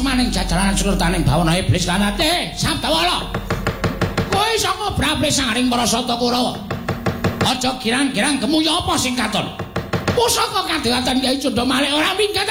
maning jajaran surutaning bawana iblis lan ate Sabdawala. Kowe saka braple sangaring para Sata Kurawa. Aja girang-girang gemuya apa sing katon. Pusaka kadewatan Kyai Condamalik ora minggat